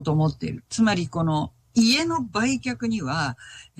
と思っている。つまりこの家の売却には、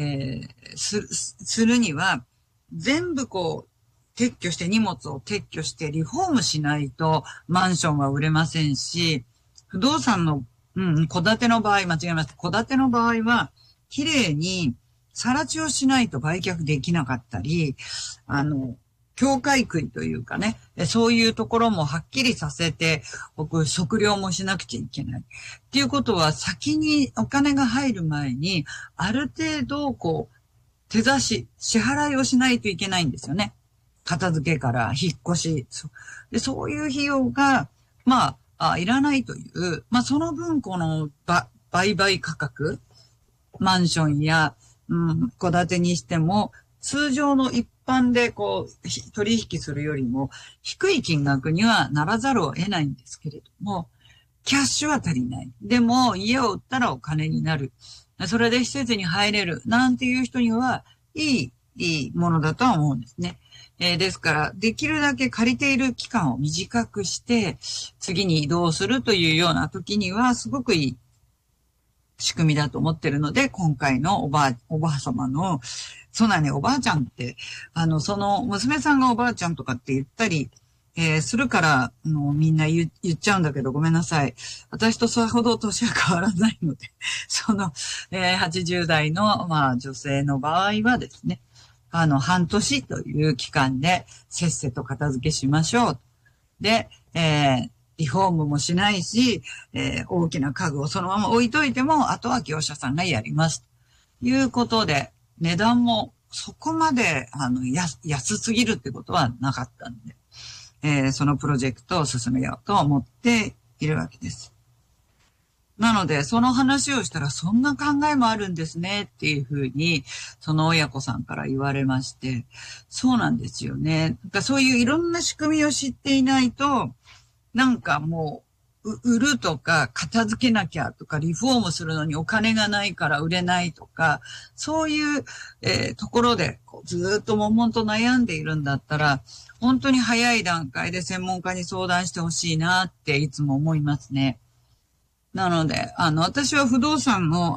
するには、全部こう、撤去して荷物を撤去してリフォームしないとマンションは売れませんし、不動産の、戸建ての場合、間違えました。戸建ての場合は、綺麗に更地をしないと売却できなかったり、境界区というかね、そういうところもはっきりさせておく、測量もしなくちゃいけない。っていうことは、先にお金が入る前に、ある程度、こう、手出し、支払いをしないといけないんですよね。片付けから引っ越し。そういう費用が、いらないという、その分、この、売買価格、マンションや、戸建てにしても、通常の一般でこう、取引するよりも低い金額にはならざるを得ないんですけれども、キャッシュは足りない。でも、家を売ったらお金になる。それで施設に入れる。なんていう人には、いいものだとは思うんですね。ですから、できるだけ借りている期間を短くして、次に移動するというような時には、すごくいい仕組みだと思ってるので、今回のおばあ様の、そうなんね、おばあちゃんって、その娘さんがおばあちゃんとかって言ったり、するから、みんな言っちゃうんだけど、ごめんなさい。私とそれほど年は変わらないので、80代の、女性の場合はですね、半年という期間で、せっせと片付けしましょう。で、リフォームもしないし、大きな家具をそのまま置いといても、あとは業者さんがやります。ということで、値段もそこまで、安すぎるってことはなかったんで、そのプロジェクトを進めようと思っているわけです。なので、その話をしたら、そんな考えもあるんですね、っていうふうに、その親子さんから言われまして、そうなんですよね。そういういろんな仕組みを知っていないと、なんかもう、売るとか、片付けなきゃとか、リフォームするのにお金がないから売れないとか、そういう、ところで、ずっと悶々と悩んでいるんだったら、本当に早い段階で専門家に相談してほしいなっていつも思いますね。なので、私は不動産の、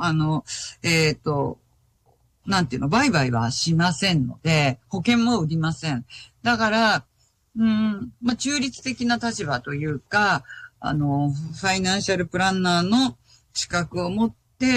なんていうの、売買はしませんので、保険も売りません。だから、中立的な立場というか、ファイナンシャルプランナーの資格を持って、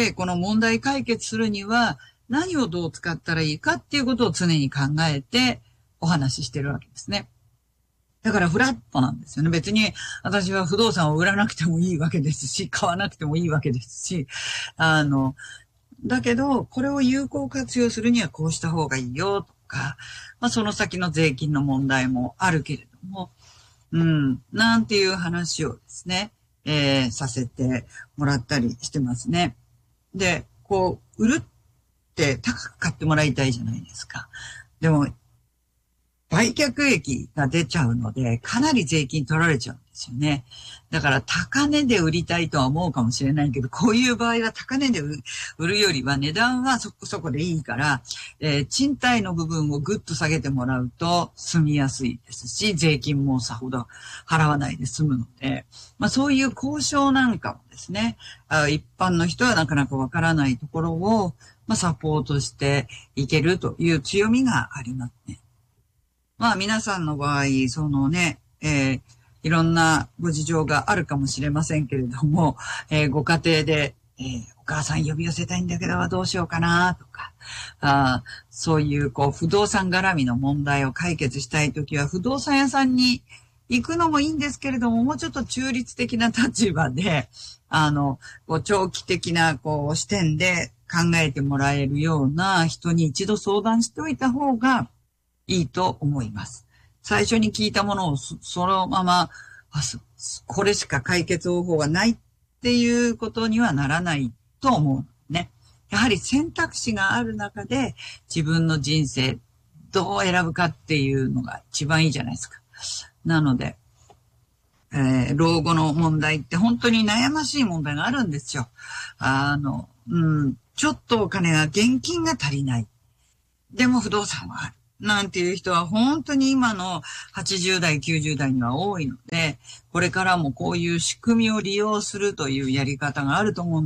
この問題解決するには、何をどう使ったらいいかっていうことを常に考えてお話ししてるわけですね。だからフラットなんですよね。別に私は不動産を売らなくてもいいわけですし、買わなくてもいいわけですし、だけど、これを有効活用するにはこうした方がいいよとか、その先の税金の問題もあるけれども、なんていう話をですね、させてもらったりしてますね。で、売るって高く買ってもらいたいじゃないですか。でも、売却益が出ちゃうので、かなり税金取られちゃうんですよね。だから高値で売りたいとは思うかもしれないけど、こういう場合は高値で売るよりは値段はそこそこでいいから、賃貸の部分をぐっと下げてもらうと住みやすいですし、税金もさほど払わないで済むので、そういう交渉なんかもですね、一般の人はなかなかわからないところを、サポートしていけるという強みがありますね。皆さんの場合、そのね、いろんなご事情があるかもしれませんけれども、ご家庭で、お母さん呼び寄せたいんだけどどうしようかなとか、そういう不動産絡みの問題を解決したいときは不動産屋さんに行くのもいいんですけれども、もうちょっと中立的な立場で、長期的な視点で考えてもらえるような人に一度相談しておいた方がいいと思います。最初に聞いたものをそのまま、これしか解決方法がないっていうことにはならないと思うね。やはり選択肢がある中で自分の人生どう選ぶかっていうのが一番いいじゃないですか。なので、老後の問題って本当に悩ましい問題があるんですよ。ちょっとお金が、現金が足りない。でも不動産はある。 なんていう人は本当に今の80代、90代には多いので、これからもこういう仕組みを利用するというやり方があると思うん